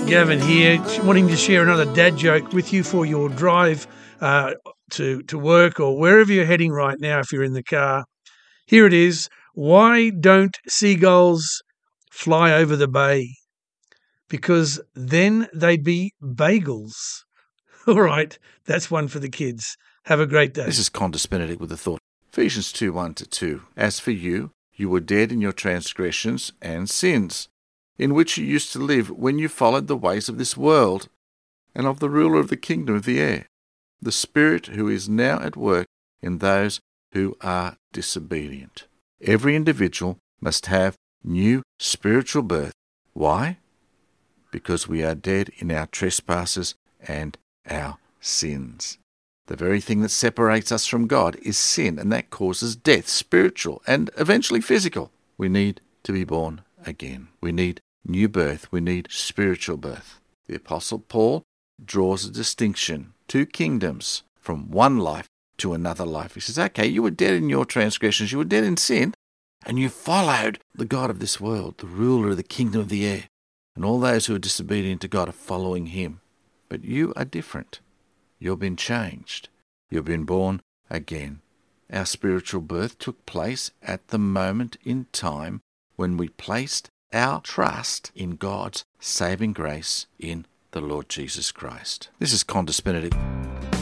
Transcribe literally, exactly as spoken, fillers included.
Gavin here, wanting to share another dad joke with you for your drive uh, to, to work or wherever you're heading right now if you're in the car. Here it is. Why don't seagulls fly over the bay? Because then they'd be bagels. All right, that's one for the kids. Have a great day. This is Qantas Benedict with the thought. Ephesians two, one to two. As for you, you were dead in your transgressions and sins, in which you used to live when you followed the ways of this world and of the ruler of the kingdom of the air, the Spirit who is now at work in those who are disobedient. Every individual must have new spiritual birth. Why? Because we are dead in our trespasses and our sins. The very thing that separates us from God is sin, and that causes death, spiritual and eventually physical. We need to be born again. We need new birth. We need spiritual birth. The Apostle Paul draws a distinction, two kingdoms, from one life to another life. He says, okay, you were dead in your transgressions, you were dead in sin, and you followed the God of this world, the ruler of the kingdom of the air. And all those who are disobedient to God are following him. But you are different. You've been changed. You've been born again. Our spiritual birth took place at the moment in time when we placed our trust in God's saving grace in the Lord Jesus Christ. This is Qantas Benedict.